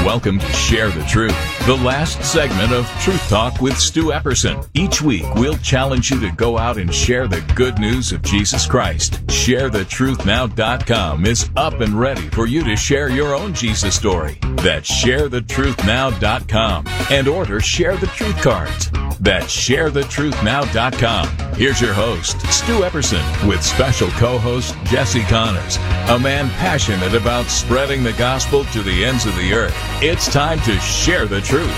Welcome to Share the Truth, the last segment of Truth Talk with Stu Epperson. Each week, we'll challenge you to go out and share the good news of Jesus Christ. ShareTheTruthNow.com is up and ready for you to share your own Jesus story. That's ShareTheTruthNow.com, and order Share the Truth cards. That's ShareTheTruthNow.com. Here's your host, Stu Epperson, with special co-host Jesse Connors, a man passionate about spreading the gospel to the ends of the earth. It's time to share the truth.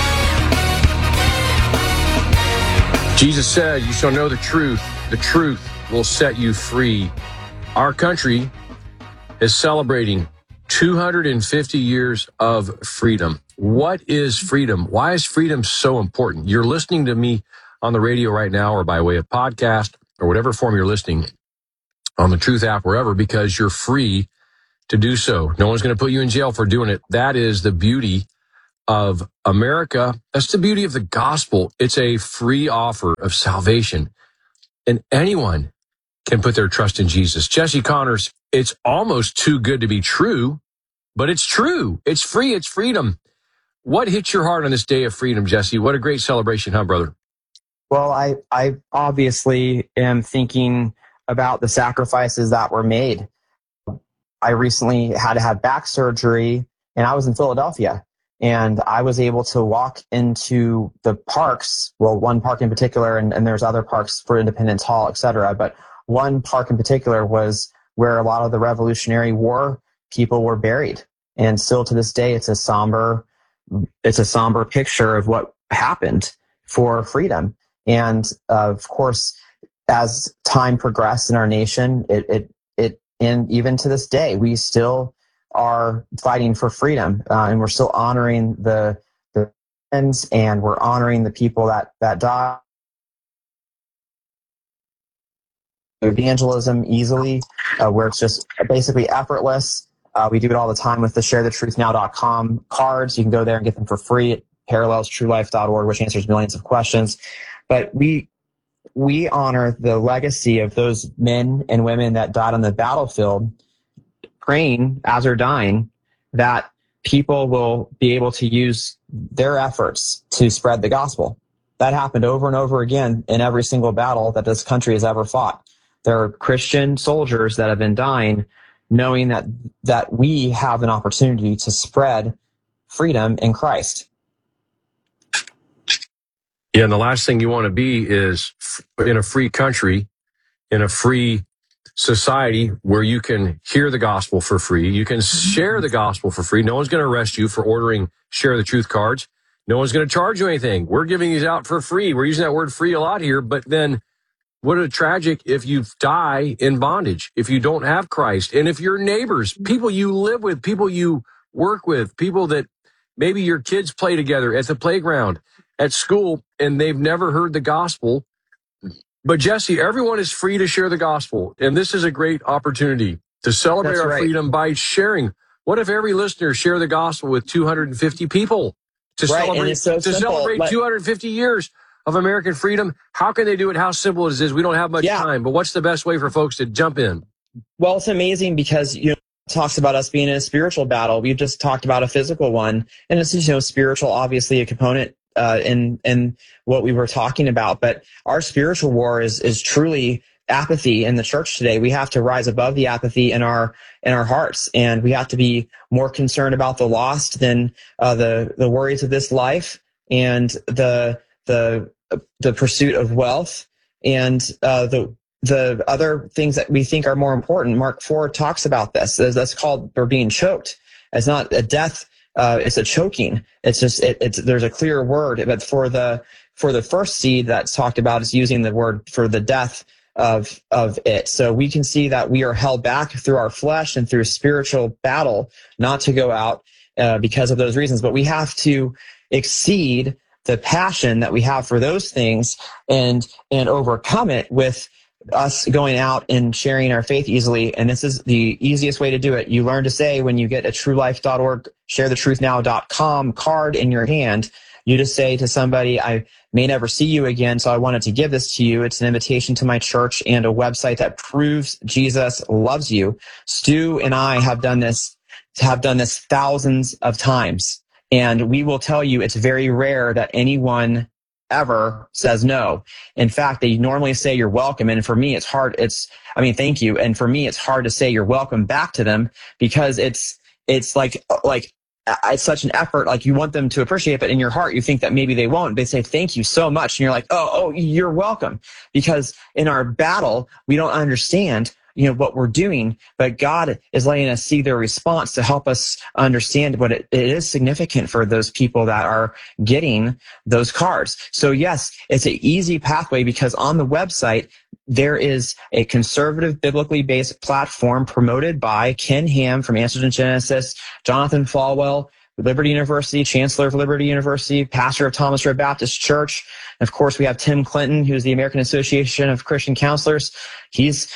Jesus said, "You shall know the truth will set you free." Our country is celebrating 250 years of freedom. What is freedom? Why is freedom so important? You're listening to me on the radio right now, or by way of podcast, or whatever form you're listening on the Truth app, wherever, because you're free to do so. No one's going to put you in jail for doing it. That is the beauty of America. That's the beauty of the gospel. It's a free offer of salvation, and anyone can put their trust in Jesus. Jesse Connors, it's almost too good to be true, but it's true. It's free. It's freedom. What hits your heart on this day of freedom, Jesse? What a great celebration, huh, brother? Well, I obviously am thinking about the sacrifices that were made. I recently had to have back surgery, and I was in Philadelphia, and I was able to walk into the parks, well, one park in particular, and there's other parks for Independence Hall, et cetera, but one park in particular was where a lot of the Revolutionary War people were buried. And still to this day, it's a somber picture of what happened for freedom. And of course, as time progressed in our nation, and even to this day, we still are fighting for freedom, and we're still honoring the friends, and we're honoring the people that died. Evangelism easily, where it's just basically effortless. We do it all the time with the ShareTheTruthNow.com cards. You can go there and get them for free. It parallels TrueLife.org, which answers millions of questions. But we honor the legacy of those men and women that died on the battlefield, praying as they're dying that people will be able to use their efforts to spread the gospel. That happened over and over again in every single battle that this country has ever fought. There are Christian soldiers that have been dying knowing that we have an opportunity to spread freedom in Christ. Yeah, and the last thing you want to be is in a free country, in a free society where you can hear the gospel for free. You can share the gospel for free. No one's going to arrest you for ordering Share the Truth cards. No one's going to charge you anything. We're giving these out for free. We're using that word free a lot here, but then what a tragic if you die in bondage, if you don't have Christ, and if your neighbors, people you live with, people you work with, people that maybe your kids play together at the playground, at school, and they've never heard the gospel. But Jesse, everyone is free to share the gospel, and this is a great opportunity to celebrate our freedom by sharing. What if every listener share the gospel with 250 people to celebrate 250 years of American freedom? How can they do it? How simple it is. We don't have much time, but what's the best way for folks to jump in? Well, it's amazing because, it talks about us being in a spiritual battle. We've just talked about a physical one, and it's, spiritual, obviously a component in what we were talking about. But our spiritual war is truly apathy in the church today. We have to rise above the apathy in our hearts, and we have to be more concerned about the lost than the worries of this life and the pursuit of wealth and the other things that we think are more important. Mark 4 talks about this. That's called, we're being choked. It's not a death. It's a choking. It's just, there's a clear word, but for the first seed that's talked about is using the word for the death of it. So we can see that we are held back through our flesh and through spiritual battle, not to go out because of those reasons, but we have to exceed the passion that we have for those things and overcome it with us going out and sharing our faith easily. And this is the easiest way to do it. You learn to say, when you get a TrueLife.org, ShareTheTruthNow.com card in your hand, you just say to somebody, I may never see you again, so I wanted to give this to you. It's an invitation to my church and a website that proves Jesus loves you. Stu and I have done this have done this thousands of times. And we will tell you it's very rare that anyone ever says no. In fact, they normally say you're welcome. And for me, it's hard. Thank you. And for me, it's hard to say you're welcome back to them because it's like it's such an effort. Like you want them to appreciate it, but in your heart, you think that maybe they won't. They say, thank you so much. And you're like, oh, you're welcome. Because in our battle, we don't understand what we're doing, but God is letting us see their response to help us understand what it is significant for those people that are getting those cards. So yes, it's an easy pathway because on the website, there is a conservative, biblically based platform promoted by Ken Ham from Answers in Genesis, Jonathan Falwell, Liberty University, Chancellor of Liberty University, pastor of Thomas Road Baptist Church. And of course, we have Tim Clinton, who's the American Association of Christian Counselors. He's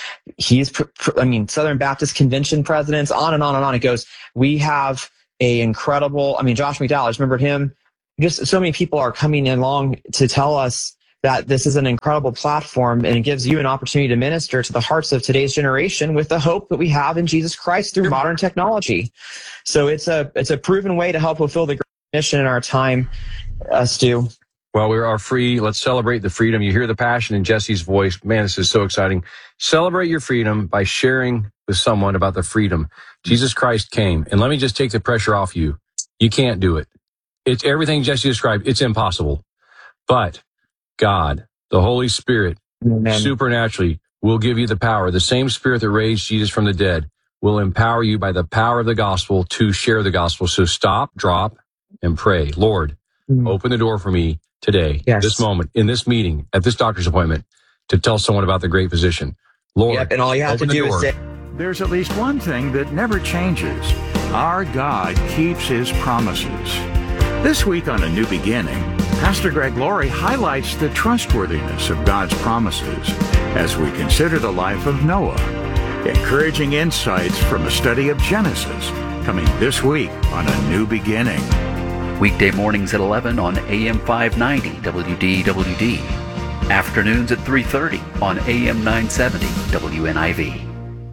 Southern Baptist Convention presidents, on and on and on it goes. We have a incredible, Josh McDowell, remember him? Just so many people are coming along to tell us that this is an incredible platform and it gives you an opportunity to minister to the hearts of today's generation with the hope that we have in Jesus Christ through modern technology. So it's a proven way to help fulfill the great mission in our time, Stu. Well, we are free. Let's celebrate the freedom. You hear the passion in Jesse's voice. Man, this is so exciting. Celebrate your freedom by sharing with someone about the freedom. Jesus Christ came. And let me just take the pressure off you. You can't do it. It's everything Jesse described. It's impossible. But God, the Holy Spirit, Amen. Supernaturally will give you the power. The same Spirit that raised Jesus from the dead will empower you by the power of the gospel to share the gospel. So stop, drop, and pray. Lord, open the door for me today, this moment, in this meeting, at this doctor's appointment, to tell someone about the great physician. Lord, and all you have to do is say... There's at least one thing that never changes. Our God keeps his promises. This week on A New Beginning, Pastor Greg Laurie highlights the trustworthiness of God's promises as we consider the life of Noah. Encouraging insights from a study of Genesis, coming this week on A New Beginning. Weekday mornings at 11 on AM 590 WDWD. Afternoons at 3:30 on AM 970 WNIV.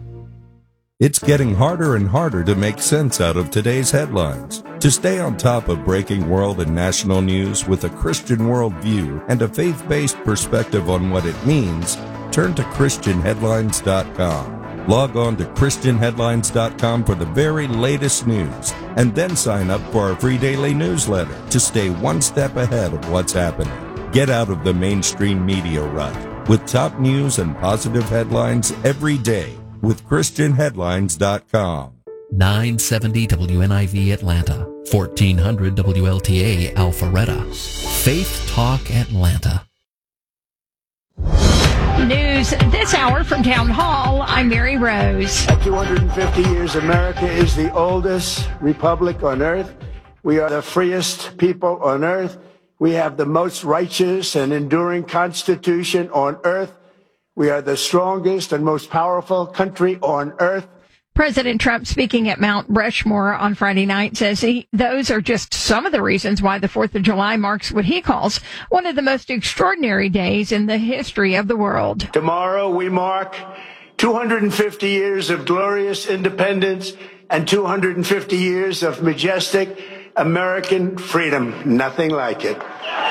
It's getting harder and harder to make sense out of today's headlines. To stay on top of breaking world and national news with a Christian worldview and a faith-based perspective on what it means, turn to ChristianHeadlines.com. Log on to ChristianHeadlines.com for the very latest news, and then sign up for our free daily newsletter to stay one step ahead of what's happening. Get out of the mainstream media rut with top news and positive headlines every day with ChristianHeadlines.com. 970 WNIV Atlanta, 1400 WLTA Alpharetta. Faith Talk Atlanta. News this hour from Town Hall. I'm Mary Rose. At 250 years, America is the oldest republic on earth. We are the freest people on earth. We have the most righteous and enduring constitution on earth. We are the strongest and most powerful country on earth. President Trump, speaking at Mount Rushmore on Friday night, says those are just some of the reasons why the 4th of July marks what he calls one of the most extraordinary days in the history of the world. Tomorrow we mark 250 years of glorious independence and 250 years of majestic American freedom. Nothing like it.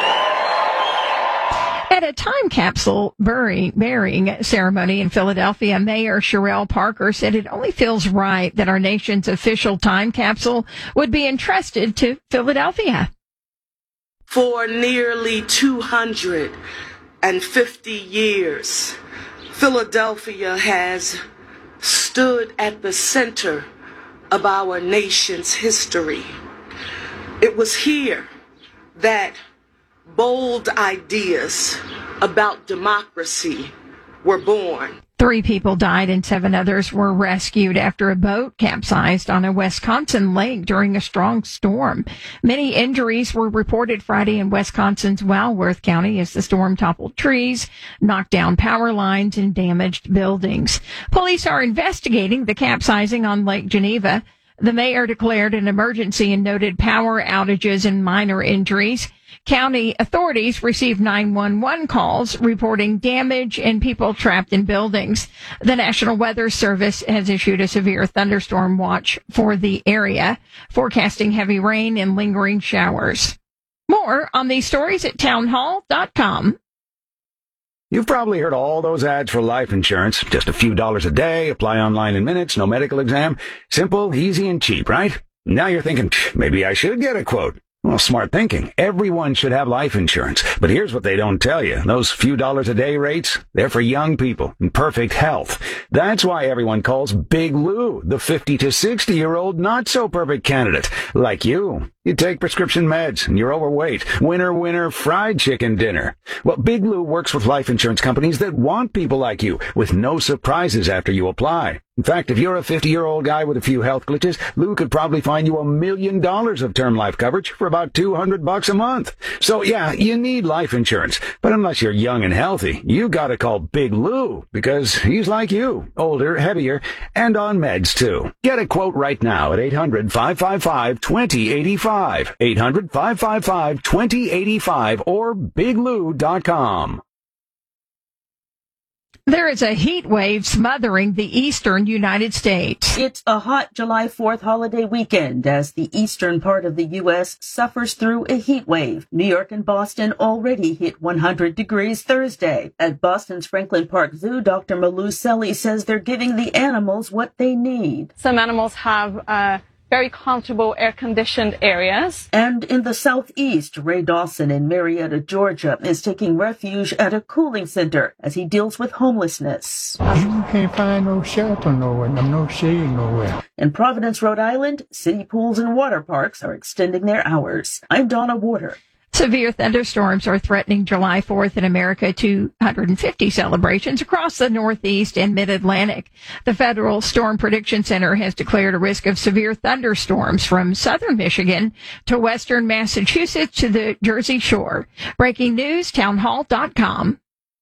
At a time capsule burying ceremony in Philadelphia, Mayor Sherelle Parker said it only feels right that our nation's official time capsule would be entrusted to Philadelphia. For nearly 250 years, Philadelphia has stood at the center of our nation's history. It was here that bold ideas about democracy were born. 3 people died and 7 others were rescued after a boat capsized on a Wisconsin lake during a strong storm. Many injuries were reported Friday in Wisconsin's Walworth County as the storm toppled trees, knocked down power lines, and damaged buildings. Police are investigating the capsizing on Lake Geneva. The mayor declared an emergency and noted power outages and minor injuries. County authorities received 911 calls reporting damage and people trapped in buildings. The National Weather Service has issued a severe thunderstorm watch for the area, forecasting heavy rain and lingering showers. More on these stories at townhall.com. You've probably heard all those ads for life insurance. Just a few dollars a day, apply online in minutes, no medical exam. Simple, easy, and cheap, right? Now you're thinking, maybe I should get a quote. Well, smart thinking. Everyone should have life insurance. But here's what they don't tell you. Those few dollars a day rates, they're for young people in perfect health. That's why everyone calls Big Lou the 50 to 60-year-old not-so-perfect candidate. Like you. You take prescription meds and you're overweight. Winner, fried chicken dinner. Well, Big Lou works with life insurance companies that want people like you with no surprises after you apply. In fact, if you're a 50-year-old guy with a few health glitches, Lou could probably find you $1 million of term life coverage for about $200 a month. So yeah, you need life insurance. But unless you're young and healthy, you gotta call Big Lou because he's like you, older, heavier, and on meds too. Get a quote right now at 800-555-2085. 800-555-2085 or biglou.com. There is a heat wave smothering the eastern United States. It's a hot July 4th holiday weekend as the eastern part of the U.S. suffers through a heat wave. New York and Boston already hit 100 degrees Thursday. At Boston's Franklin Park Zoo, Dr. Malou Selly says they're giving the animals what they need. Some animals have very comfortable air-conditioned areas. And in the southeast, Ray Dawson in Marietta, Georgia, is taking refuge at a cooling center as he deals with homelessness. You can't find no shelter nowhere, no shade nowhere. In Providence, Rhode Island, city pools and water parks are extending their hours. I'm Donna Warder. Severe thunderstorms are threatening July 4th in America 250 celebrations across the Northeast and Mid-Atlantic. The Federal Storm Prediction Center has declared a risk of severe thunderstorms from southern Michigan to western Massachusetts to the Jersey Shore. Breaking news, townhall.com.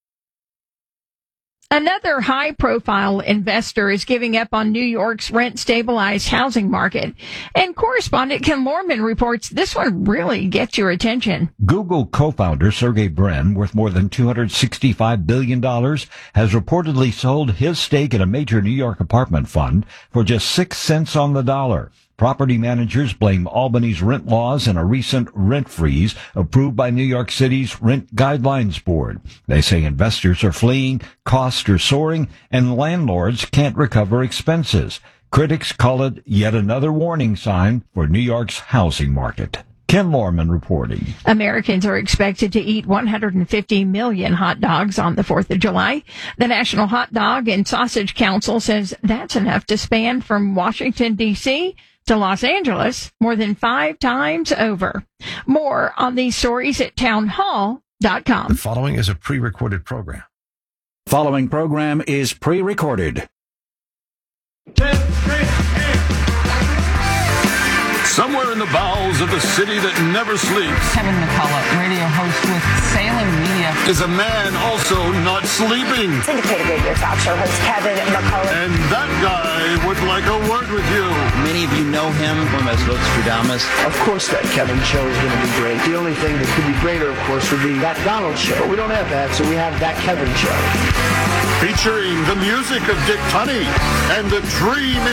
Another high-profile investor is giving up on New York's rent-stabilized housing market. And correspondent Ken Lorman reports this one really gets your attention. Google co-founder Sergey Brin, worth more than $265 billion, has reportedly sold his stake in a major New York apartment fund for just 6 cents on the dollar. Property managers blame Albany's rent laws and a recent rent freeze approved by New York City's Rent Guidelines Board. They say investors are fleeing, costs are soaring, and landlords can't recover expenses. Critics call it yet another warning sign for New York's housing market. Ken Lorman reporting. Americans are expected to eat 150 million hot dogs on the 4th of July. The National Hot Dog and Sausage Council says that's enough to span from Washington, D.C. to Los Angeles more than 5 times over. More on these stories at townhall.com. The following is a pre-recorded program. Following program is pre-recorded. Somewhere in the bowels of the city that never sleeps, Kevin McCullough, radio host with Salem Media, is a man also not sleeping. Syndicated radio talk show host Kevin McCullough. And that guy would like a word with you. Many of you know him from as Nostradamus. Of course that Kevin show is going to be great. The only thing that could be greater, of course, would be that Donald show. But we don't have that, so we have that Kevin show. Featuring the music of Dick Tunney and the Dream